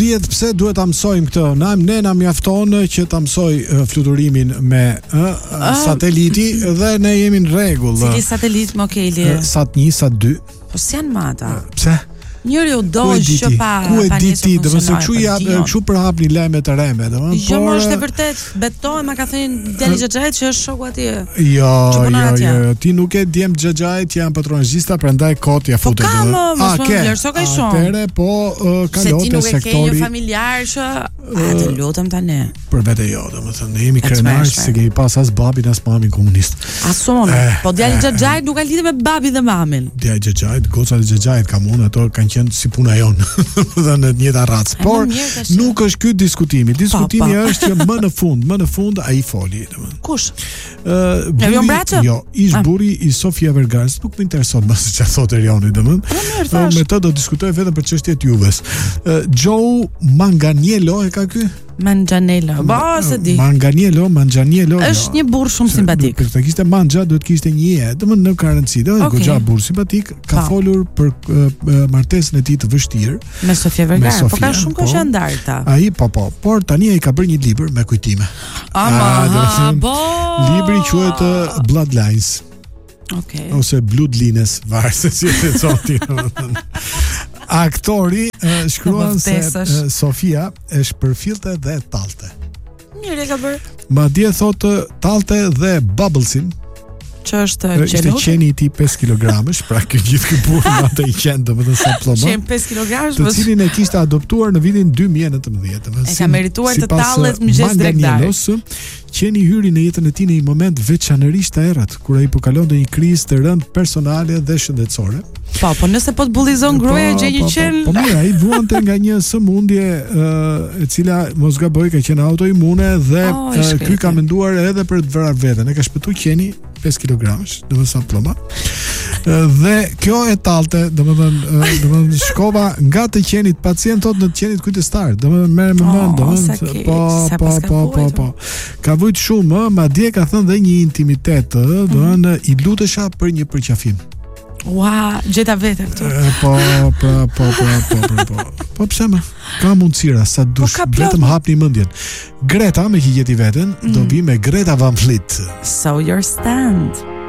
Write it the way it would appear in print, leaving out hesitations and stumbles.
dihet pse duhet ta mësojmë këtë. Ne na mjafton që ta mësoj fluturimin me sateliti dhe ne jemi në rregull. Cili satelit më Keli? Sat1, Sat2. Po si janë ata? Pse? Njëri u dosh që pa diti, domethënë kshu për hapni lajme të reme, domethënë. Jo, më është e vërtet, betohem, ma ka thënë Djali Xhaxhait që është shoku atij. Jo, ti nuk e djem Xhaxhait që janë patronazhista, prandaj kot ja futet. Po vlerëso kaq shumë. Atëre po kalote sektori. Se ti nuk e ke një familjar që të lutem tani. Për vetë jo, domethënë ne jemi krenar se kemi pas as babin as mamin komunist. Asun. Po Djali Xhaxhait nuk ka lidhje me babin dhe mamin. Djali Xhaxhait, goca e Xhaxhait kam unë ato kanë qenë si puna jonë dhe në të njëjta racë. Por nuk është ky diskutimi. Diskutimi është që më në fund ai foli, domethënë. Kush? Jo, ish burri i Sofia Vergaras, nuk më intereson më se çfarë thotë Erioni, domethënë. Me të do diskutoj vetëm për çështjet Juves. Joe Manganiello e ka ky? Manganiello. Se di. Manganiello. Është një burr shumë simpatik. Për të kishte Manja, duhet kishte një e, domethënë në rëndësi, goxha burr simpatik, ka folur për martesën e tij të vështirë me Sofia Vergara. Po ka shumë kohë që ndarta. Ai por tani ai ka bërë një libër me kujtime. Libri quhet Bloodlines. Ose Bloodlines, varet se si e thoni. Aktori shkruan se Sofia është përfillte dhe talte. Mirë ka bërë. Madje thotë talte dhe Bubblesin, që është ishte qeni i tij 5 kg, pra ky gjithë ky burr atë i qen domethënë sa plomë. Qen 5 kg, të cilin e kishte adoptuar në vitin 2019. E ka merituar të tallet mëngjes drektar. Qeni hyri në jetën e tij në një moment veçanërisht të errët, kur ai po kalonte një krizë të rëndë personale dhe shëndetësore. Po nëse po të bullizon gruaja gjej një qen. Po mirë, ai vuante nga një sëmundje e cila mos gaboj ka qenë autoimune dhe ky ka menduar edhe për të vrarë veten. E ka shpëtuar qeni 5 kg, domethënë sa ploma. Dhe kjo e talte, domethënë shkova nga të qenit pacient tot në të qenit kujtestar, domethënë merr me mend, domethënë po. Ka vujt shumë, madje ka thënë dhe një intimitet, domethënë i lutesha për një përqafim. Ua, gjeta vete këtu. Po pse më? Ka mundësira sa dush, vetëm hapni mendjen. Greta me që jeti veten, do vi me Greta Van Fleet. So your stand.